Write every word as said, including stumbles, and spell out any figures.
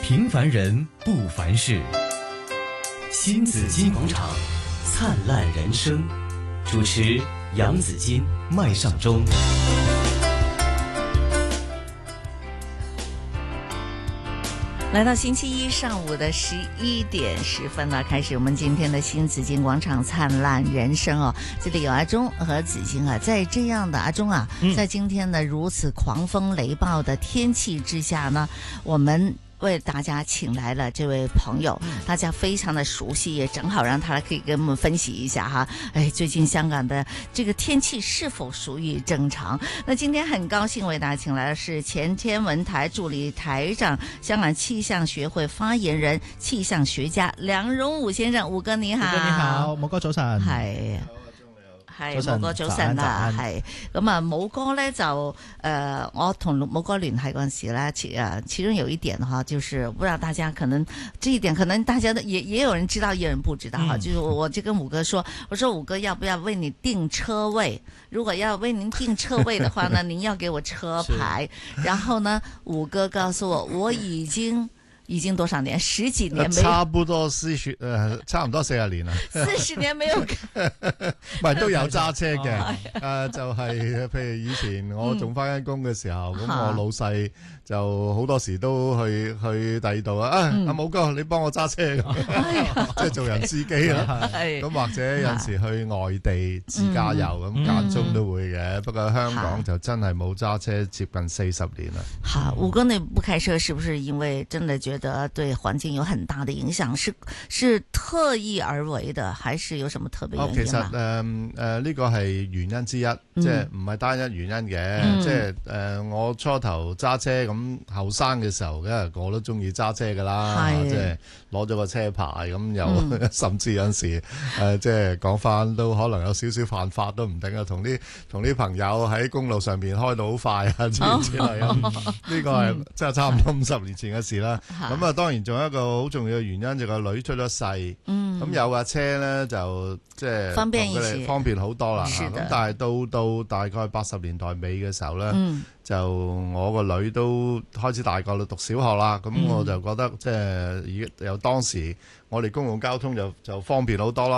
平凡人不凡事，新紫金广场，灿烂人生。主持杨紫金、麦尚中。 来到星期一上午的十一点十分了，开始我们今天的新紫金广场灿烂人生哦。这里有阿忠和紫金啊，在这样的阿忠啊，在今天的如此狂风雷暴的天气之下呢，我们为大家请来了这位朋友，大家非常的熟悉，也正好让他可以跟我们分析一下哈。哎，最近香港的这个天气是否属于正常？那今天很高兴为大家請來的是前天文台助理台長、香港氣象學會發言人、氣象學家梁榮武先生。武哥你好。 武哥你好，武哥早晨。 係。係武哥早晨啦，係咁啊！武哥咧就誒、呃，我同武哥聯繫嗰陣時咧，其誒其中有一點哈，就是不知道大家可能這一點，可能大家都也也有人知道，也有人不知道哈。嗯、就是我就跟武哥說，我說武哥要不要為你訂車位？如果要為您訂車位的話呢，您要給我車牌。然後呢，武哥告訴我，我已經。已經多少年？十幾年沒有， 差不多四十，誒，差唔多四十年啦。 四十年沒有， 唔係都有揸車嘅。誒、呃，就係、是、譬如以前我仲返緊工嘅時候，咁、嗯、我老細就好多時都去去第二度啊。啊，阿武哥，你幫我揸車咁，即係做人司機啦。咁或者有陣時去外地自駕遊咁，間中都會嘅。不過香港就真係冇揸車接近四十年啦。 好，武哥，你不開車是不是因為真的覺得對環境有很大的影響，是是特意而為的，還是有什麼特別原因？ 其實誒誒呢個係原因之一，嗯、即係唔係單一原因嘅。嗯、即係誒、呃、我初頭揸車咁後生嘅時候，因為我都中意揸車噶啦，即係攞咗個車牌咁又，嗯、甚至有陣時誒、呃、即係講翻都可能有少少犯法都唔定啊！同啲同啲朋友喺公路上邊開到好快啊，之類之類咁。呢個係即係差唔多五十年前嘅事啦。咁啊，當然仲有一個好重要嘅原因，就個女出咗世，咁、嗯、有架車咧就即係方便一些，方便好多啦。咁但係到到大概八十年代尾嘅時候咧，嗯、就我個女都開始大個啦，讀小學啦，咁我就覺得即係而由當時我哋公共交通就就方便好多啦。